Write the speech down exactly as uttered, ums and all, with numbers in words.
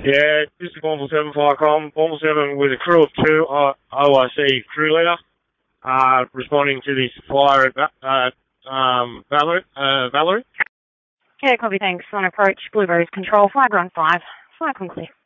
Yeah, this is Bomble seven Firecom. Bomble seven with a crew of two, uh, O I C crew leader, uh, responding to this fire at, uh, um, Valerie, uh, Valerie. Yeah, copy, thanks. On approach, Blueberries Control, flag run five. Flag clear.